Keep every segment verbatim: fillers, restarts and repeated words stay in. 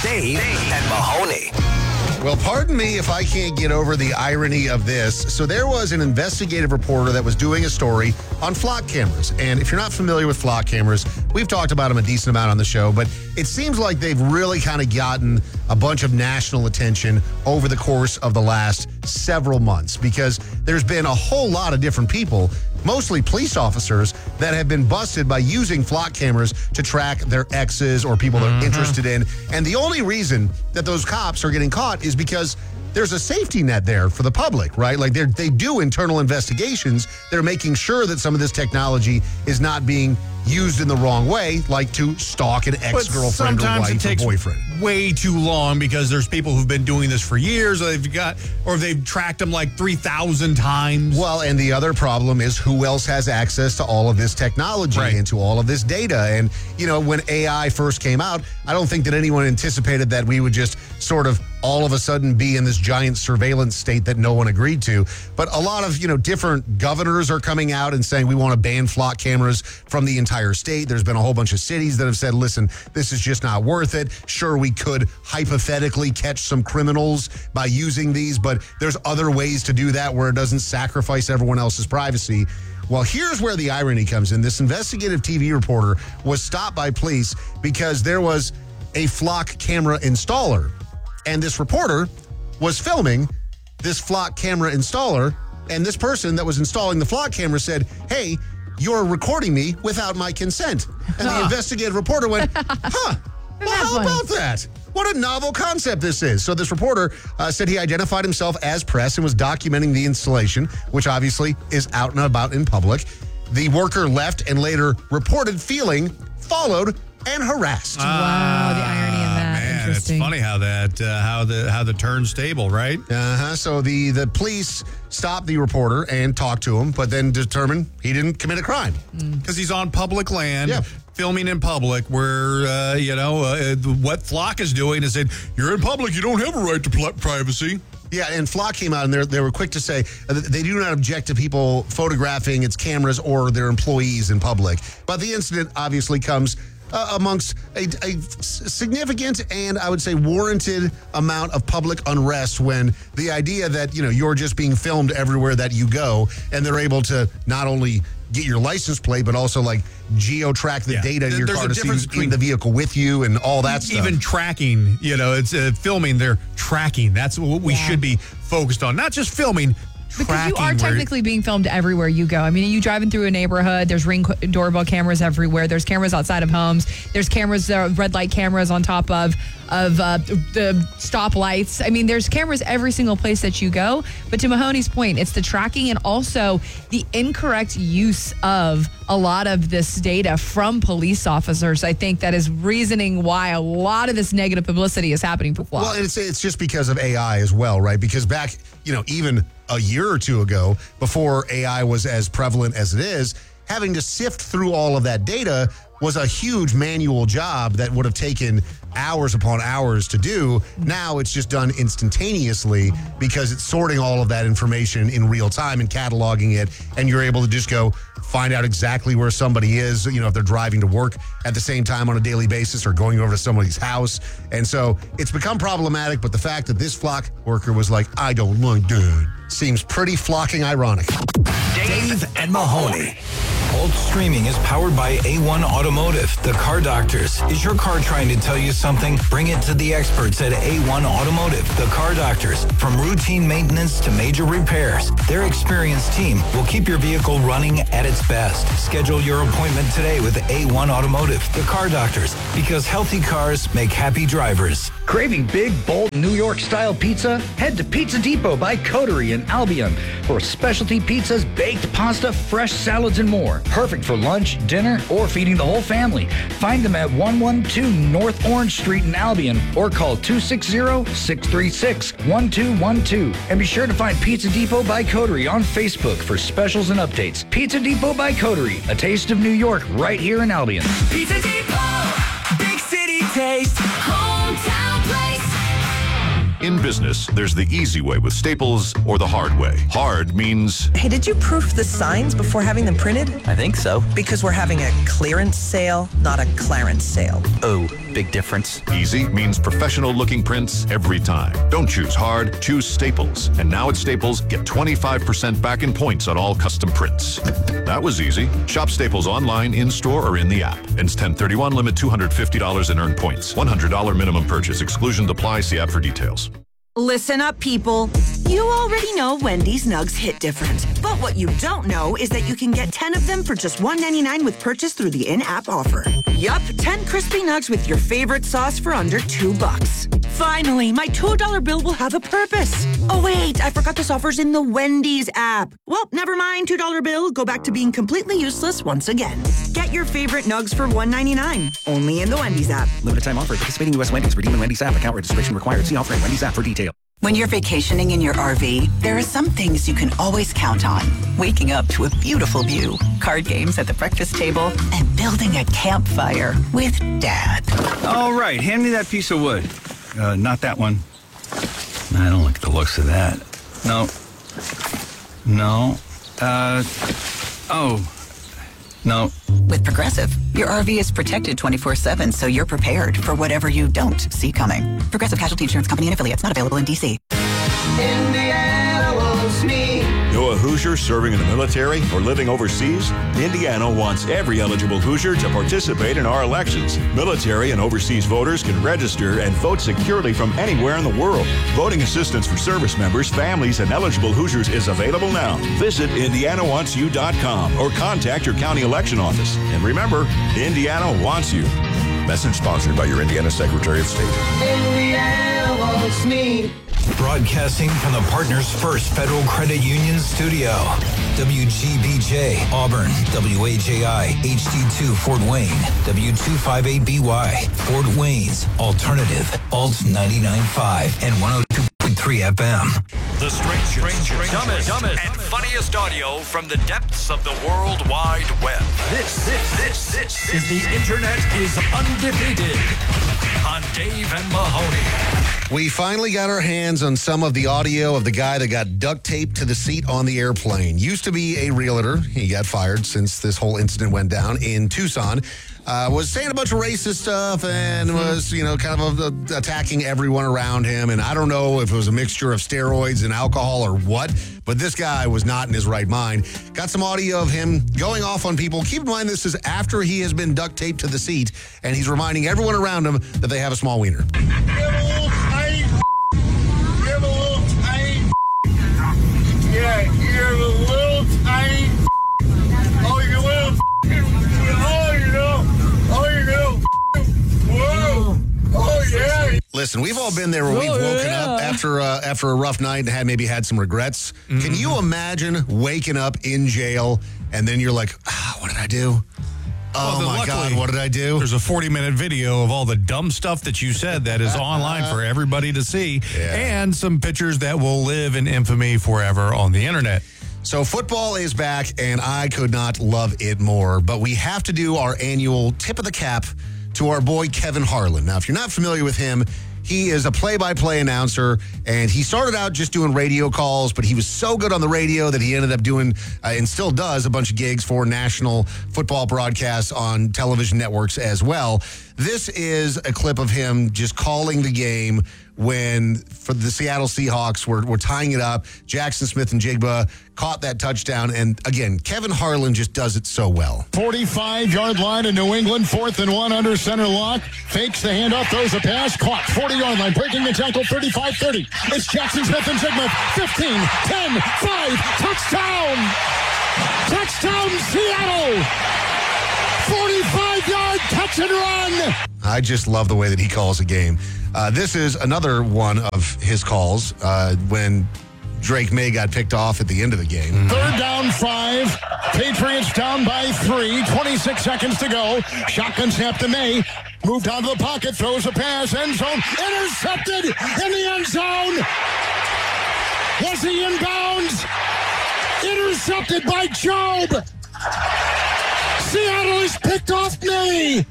Dave and Mahoney. Well, pardon me if I can't get over the irony of this. So there was an investigative reporter that was doing a story on flock cameras. And if you're not familiar with flock cameras, we've talked about them a decent amount on the show, but it seems like they've really kind of gotten a bunch of national attention over the course of the last several months because there's been a whole lot of different people, mostly police officers, that have been busted by using flock cameras to track their exes or people they're Mm-hmm. interested in. And the only reason that those cops are getting caught is because there's a safety net there for the public, right? Like they they do internal investigations. They're making sure that some of this technology is not being used in the wrong way, like to stalk an ex-girlfriend or sometimes it wife takes or boyfriend. way too long because there's people who've been doing this for years, or they've got, or they've tracked them like three thousand times. Well, and the other problem is who else has access to all of this technology Right. and to all of this data. And, you know, when A I first came out, I don't think that anyone anticipated that we would just sort of all of a sudden be in this giant surveillance state that no one agreed to. But a lot of, you know, different governors are coming out and saying we want to ban flock cameras from the entire state. There's been a whole bunch of cities that have said, listen, this is just not worth it. Sure, we could hypothetically catch some criminals by using these, but there's other ways to do that where it doesn't sacrifice everyone else's privacy. Well, here's where the irony comes in. This investigative T V reporter was stopped by police because there was a flock camera installer. And this reporter was filming this flock camera installer. And this person that was installing the flock camera said, hey, you're recording me without my consent. And the Huh. investigative reporter went, huh, well, how about that? What a novel concept this is. So this reporter uh, said he identified himself as press and was documenting the installation, which obviously is out and about in public. The worker left and later reported feeling followed and harassed. Wow, the irony in that. Man, it's Interesting. funny how that uh, how the how the turn's stable, right? Uh-huh. So the, the police stopped the reporter and talked to him, but then determined he didn't commit a crime. Because he's on public land. Yeah. Filming in public, where uh, you know uh, what Flock is doing is saying you're in public, you don't have a right to pl- privacy. Yeah, and Flock came out and they were quick to say uh, that they do not object to people photographing its cameras or their employees in public. But the incident obviously comes uh, amongst a, a significant and I would say warranted amount of public unrest when the idea that, you know, you're just being filmed everywhere that you go and they're able to not only get your license plate, but also like geo-track the Yeah. data in your There's car a to see difference who's in between- the vehicle with you and all that stuff. Even tracking, you know, it's uh, filming, they're tracking. That's what we Yeah. should be focused on. Not just filming, Because tracking. you are where- technically being filmed everywhere you go. I mean, you driving through a neighborhood, there's ring qu- doorbell cameras everywhere. There's cameras outside of homes. There's cameras, uh, red light cameras on top of of uh, the stoplights. I mean, there's cameras every single place that you go. But to Mahoney's point, it's the tracking and also the incorrect use of a lot of this data from police officers. I think that is reasoning why a lot of this negative publicity is happening for Flock. Well, it's it's just because of A I as well, right? Because back, you know, even a year or two ago, before A I was as prevalent as it is, having to sift through all of that data was a huge manual job that would have taken hours upon hours to do. Now it's just done instantaneously because it's sorting all of that information in real time and cataloging it, and you're able to just go find out exactly where somebody is, you know, if they're driving to work at the same time on a daily basis or going over to somebody's house. And so it's become problematic, but the fact that this Flock worker was like, I don't like that, seems pretty flocking ironic. Dave and Mahoney. Bolt Streaming is powered by A one Automotive, the car doctors. Is your car trying to tell you something? Bring it to the experts at A one Automotive, the car doctors. From routine maintenance to major repairs, their experienced team will keep your vehicle running at its best. Schedule your appointment today with A one Automotive, the car doctors, because healthy cars make happy drivers. Craving big, bold New York-style pizza? Head to Pizza Depot by Coterie in Albion for specialty pizzas, baked pasta, fresh salads, and more. Perfect for lunch, dinner, or feeding the whole family. Find them at one twelve North Orange Street in Albion or call two six zero, six three six, one two one two. And be sure to find Pizza Depot by Coterie on Facebook for specials and updates. Pizza Depot by Coterie, a taste of New York right here in Albion. Pizza Depot, big city taste, hometown place. In business, there's the easy way with Staples or the hard way. Hard means Hey, did you proof the signs before having them printed? I think so. Because we're having a clearance sale, not a Clarence sale. Oh. big difference? Easy means professional-looking prints every time. Don't choose hard, choose Staples. And now at Staples, get twenty-five percent back in points on all custom prints. That was easy. Shop Staples online, in-store, or in the app. Ends ten thirty-one, limit two hundred fifty dollars in earned points. one hundred dollars minimum purchase. Exclusions apply. See app for details. Listen up, people. You already know Wendy's nugs hit different. But what you don't know is that you can get ten of them for just one ninety-nine with purchase through the in-app offer. Yup, ten crispy nugs with your favorite sauce for under two bucks. Finally, my two dollar bill will have a purpose. Oh wait, I forgot this offer's in the Wendy's app. Well, never mind, two dollar bill. Go back to being completely useless once again. Get your favorite nugs for one ninety-nine. Only in the Wendy's app. Limited time offer. Participating U S Wendy's. Redeem in Wendy's app. Account registration required. See offer in Wendy's app for details. When you're vacationing in your R V, there are some things you can always count on. Waking up to a beautiful view, card games at the breakfast table, and building a campfire with Dad. All right, hand me that piece of wood. Uh, not that one. I don't like the looks of that. No. No. Uh, oh. No. With Progressive, your R V is protected twenty-four seven, so you're prepared for whatever you don't see coming. Progressive Casualty Insurance Company and affiliates, not available in D C. Indiana wants me. You're a Hoosier serving in the military or living overseas? Indiana wants every eligible Hoosier to participate in our elections. Military and overseas voters can register and vote securely from anywhere in the world. Voting assistance for service members, families, and eligible Hoosiers is available now. Visit indiana wants you dot com or contact your county election office. And remember, Indiana wants you. Message sponsored by your Indiana Secretary of State. Indiana wants me. Broadcasting from the Partners First Federal Credit Union studio. W G B J, Auburn. W A J I, H D two, Fort Wayne. W two fifty-eight B Y, Fort Wayne's Alternative. Alt ninety-nine point five and one oh two point three F M. The strangest, strangest dumbest, dumbest, and funniest audio from the depths of the World Wide Web. This, this, this, this is the Internet is Undefeated on Dave and Mahoney. We finally got our hands on some of the audio of the guy that got duct taped to the seat on the airplane. Used to be a realtor. He got fired since this whole incident went down in Tucson. Uh, was saying a bunch of racist stuff and was, you know, kind of uh, attacking everyone around him. And I don't know if it was a mixture of steroids and alcohol or what, but this guy was not in his right mind. Got some audio of him going off on people. Keep in mind, this is after he has been duct taped to the seat, and he's reminding everyone around him that they have a small wiener. Yeah, you're a little tiny. Oh, you're a little. Oh, you know. Oh, you know. Whoa. Oh, yeah. Listen, we've all been there where we've woken up after uh, after a rough night and had maybe had some regrets. Mm-hmm. Can you imagine waking up in jail and then you're like, ah, what did I do? Oh, well, my God, what did I do? There's a forty-minute video of all the dumb stuff that you said that is online for everybody to see, yeah. and some pictures that will live in infamy forever on the internet. So football is back, and I could not love it more, but we have to do our annual tip of the cap to our boy Kevin Harlan. Now, if you're not familiar with him, he is a play-by-play announcer, and he started out just doing radio calls, but he was so good on the radio that he ended up doing, uh, and still does, a bunch of gigs for national football broadcasts on television networks as well. This is a clip of him just calling the game when, for the Seattle Seahawks, were, were tying it up. Jackson Smith and Jigba caught that touchdown, and again, Kevin Harlan just does it so well. forty-five-yard line in New England, fourth and one under center lock. Fakes the handoff, throws a pass, caught, forty-yard line, breaking the tackle, thirty-five thirty. It's Jackson Smith and Jigba, fifteen, ten, five, touchdown! Touchdown, Seattle! forty-five-yard touch and run! I just love the way that he calls a game. Uh, this is another one of his calls uh, when Drake May got picked off at the end of the game. Third down, five. Patriots down by three. twenty-six seconds to go. Shotgun snap to May. Moved out of the pocket. Throws a pass. End zone. Intercepted in the end zone. Was he inbounds? Intercepted by Job. Seattle has picked off May.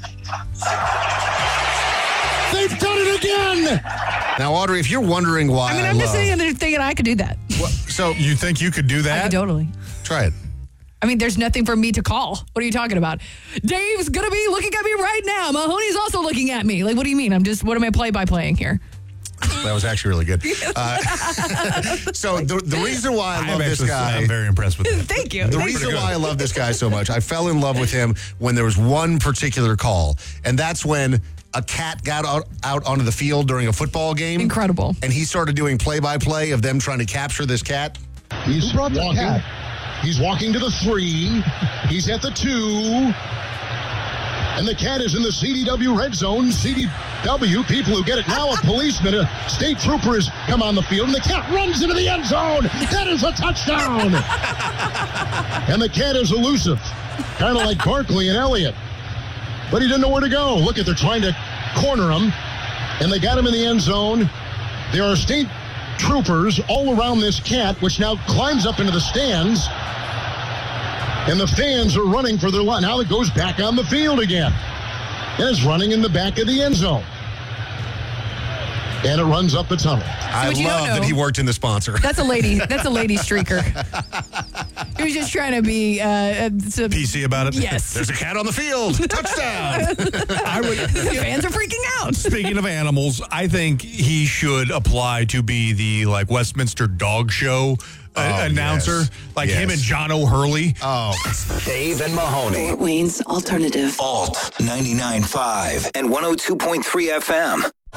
They've done it again. Now, Audrey, if you're wondering why I mean, I'm I just love, sitting there thinking I could do that. Well, so you think you could do that? I could totally. Try it. I mean, there's nothing for me to call. What are you talking about? Dave's going to be looking at me right now. Mahoney's also looking at me. Like, what do you mean? I'm just, what am I play-by-playing here? That was actually really good. Uh, so the, the reason why I love I'm this actually, guy... I'm very impressed with him. Thank you. The Thank reason you. why I love this guy so much, I fell in love with him when there was one particular call, and that's when a cat got out, out onto the field during a football game. Incredible. And he started doing play-by-play of them trying to capture this cat. He's walking. He's walking to the three. He's at the two. And the cat is in the C D W red zone. C D W, people who get it now, a policeman, a state trooper has come on the field, and the cat runs into the end zone. That is a touchdown. And the cat is elusive, kind of like Barkley and Elliott. But he didn't know where to go. Look at, they're trying to corner him, and they got him in the end zone. There are state troopers all around this cat, which now climbs up into the stands. And the fans are running for their life. Now it goes back on the field again. And it's running in the back of the end zone. And it runs up the tunnel. I what you love don't know- that he worked in the sponsor. That's a lady. That's a lady streaker. He was just trying to be uh, some, P C about it? Yes. There's a cat on the field. Touchdown. I would, The fans are freaking out. Speaking of animals, I think he should apply to be the like Westminster Dog Show uh, Oh, announcer, yes. like him Yes. and John O'Hurley. Oh, Dave and Mahoney. Fort Wayne's Alternative. Alt ninety-nine point five and one oh two point three F M.